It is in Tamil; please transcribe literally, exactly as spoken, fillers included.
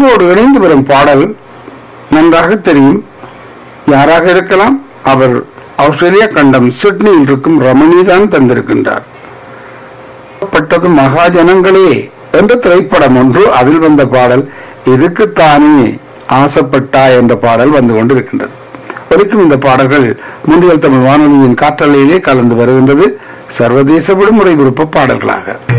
நிகழ்வோடு இணைந்து வரும் பாடல் நன்றாக தெரியும். யாராக இருக்கலாம்? அவர் ஆஸ்திரேலியா கண்டம் சிட்னியில் இருக்கும் ரமணி தான் தந்திருக்கின்றார். பட்டது மகாஜனங்களே என்ற திரைப்படம் ஒன்று, அதில் வந்த பாடல் இதுக்குத்தானே ஆசைப்பட்டா என்ற பாடல் வந்து கொண்டிருக்கின்றது. ஒலிக்கும் இந்த பாடல்கள் முன்னியல் தமிழ் வானொலியின் காற்றலையிலே கலந்து வருகின்றது. சர்வதேச விடுமுறை விருப்ப பாடல்களாக